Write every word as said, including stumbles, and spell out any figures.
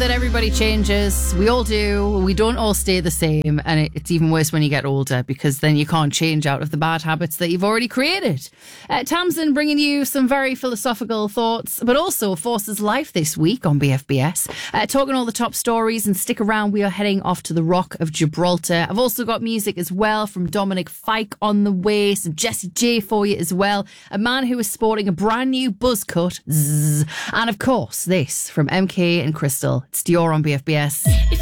that everybody changes. We all do. We don't all stay the same. And it, it's even worse when you get older, because then you can't change out of the bad habits that you've already created. Uh, Tamsin bringing you some very philosophical thoughts, but also Forces Life this week on B F B S. Uh, talking all the top stories, and stick around. We are heading off to the Rock of Gibraltar. I've also got music as well from Dominic Fike on the way. Some Jessie J for you as well. A man who is sporting a brand new buzz cut. Zzz. And of course, this from M K and Crystal. It's Dior on B F B S.